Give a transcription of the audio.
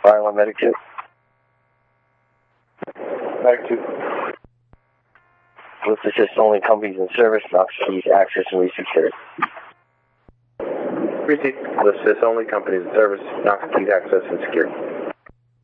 Fire one, Medic 2. Medic 2. List assist only companies in service, Knox Keys, access and resecured. Receipt. List assist only companies in service, Knox Keys, access and security.